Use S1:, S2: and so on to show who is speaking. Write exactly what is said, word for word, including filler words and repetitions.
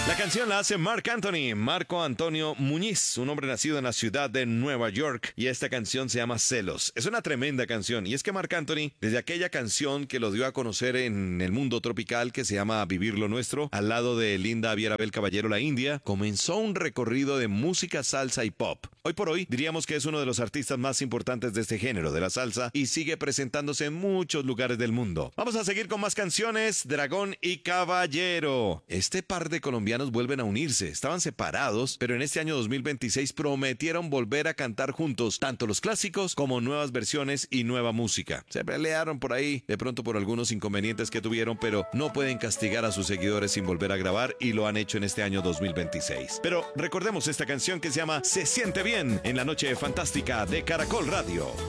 S1: La canción la hace Marc Anthony, Marco Antonio Muñiz, un hombre nacido en la ciudad de Nueva York, y esta canción se llama Celos. Es una tremenda canción, y es que Marc Anthony, desde aquella canción que lo dio a conocer en el mundo tropical que se llama Vivir lo Nuestro, al lado de Linda Vierabel Caballero La India, comenzó un recorrido de música, salsa y pop. Hoy por hoy diríamos que es uno de los artistas más importantes de este género, de la salsa, y sigue presentándose en muchos lugares del mundo. Vamos a seguir con más canciones, Dragón y Caballero. Este par de colombianos vuelven a unirse. Estaban separados, pero en este año dos mil veintiséis prometieron volver a cantar juntos, tanto los clásicos como nuevas versiones y nueva música. Se pelearon por ahí, de pronto por algunos inconvenientes que tuvieron, pero no pueden castigar a sus seguidores sin volver a grabar, y lo han hecho en este año dos mil veintiséis. Pero recordemos esta canción que se llama Se siente bien en la noche fantástica de Caracol Radio.